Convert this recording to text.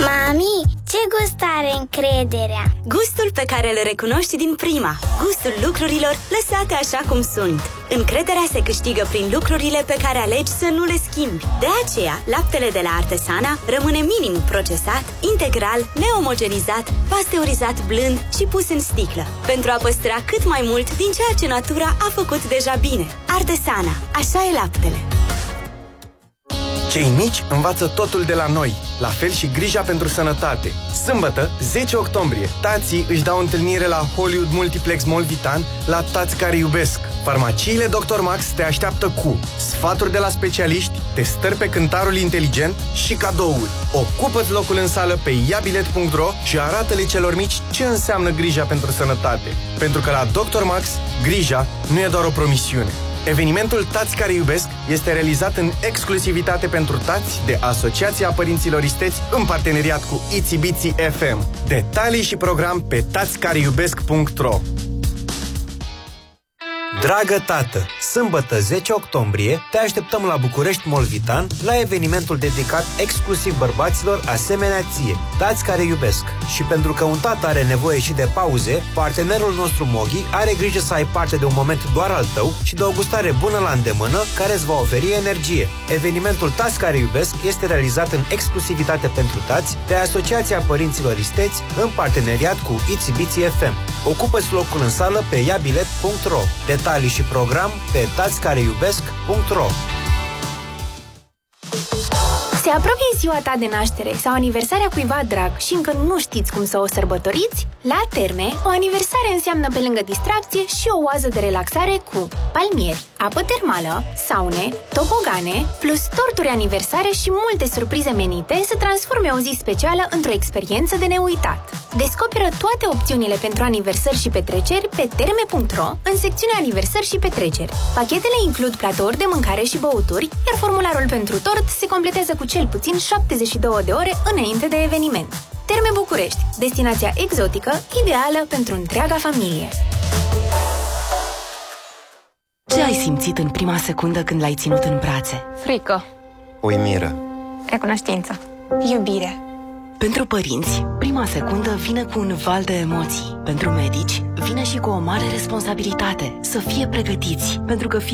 Mami, ce gust are încrederea? Gustul pe care îl recunoști din prima. Gustul lucrurilor lăsate așa cum sunt. Încrederea se câștigă prin lucrurile pe care alegi să nu le schimbi. De aceea, laptele de la Artesana rămâne minim procesat, integral, neomogenizat, pasteurizat blând și pus în sticlă, pentru a păstra cât mai mult din ceea ce natura a făcut deja bine. Artesana, așa e laptele. Cei mici învață totul de la noi, la fel și grija pentru sănătate. Sâmbătă, 10 octombrie, tații își dau întâlnire la Hollywood Multiplex Molvitan la Tați care iubesc. Farmaciile Dr. Max te așteaptă cu sfaturi de la specialiști, testări pe cântarul inteligent și cadouri. Ocupă-ți locul în sală pe iabilet.ro și arată-le celor mici ce înseamnă grija pentru sănătate. Pentru că la Dr. Max, grija nu e doar o promisiune. Evenimentul Tați care iubesc este realizat în exclusivitate pentru tați de Asociația Părinților Isteți în parteneriat cu Itsy Bitsy FM. Detalii și program pe tatscareiubesc.ro. Dragă tată, sâmbătă 10 octombrie te așteptăm la București Molvitan la evenimentul dedicat exclusiv bărbaților asemenea ție, tați care iubesc. Și pentru că un tată are nevoie și de pauze, partenerul nostru Moghi are grijă să ai parte de un moment doar al tău și de o gustare bună la îndemână care îți va oferi energie. Evenimentul Tați care iubesc este realizat în exclusivitate pentru tați de Asociația Părinților Isteți în parteneriat cu Itsy Bitsy FM. Ocupă-ți locul în sală pe iabilet.ro. Detalii și program pe tatscareiubesc.ro. Se apropie ziua ta de naștere sau aniversarea cuiva drag și încă nu știți cum să o sărbătoriți? La Terme, o aniversare înseamnă pe lângă distracție și o oază de relaxare cu palmieri, apă termală, saune, tobogane, plus torturi aniversare și multe surprize menite să transforme o zi specială într-o experiență de neuitat. Descoperă toate opțiunile pentru aniversări și petreceri pe terme.ro în secțiunea aniversări și petreceri. Pachetele includ platouri de mâncare și băuturi, iar formularul pentru tort se completează cu cel puțin 72 de ore înainte de eveniment. Terme București, destinația exotică ideală pentru întreaga familie. Ce ai simțit în prima secundă când l-ai ținut în brațe? Frică. Uimire. Recunoștință. Iubire. Pentru părinți, prima secundă vine cu un val de emoții. Pentru medici, vine și cu o mare responsabilitate. Să fie pregătiți, pentru că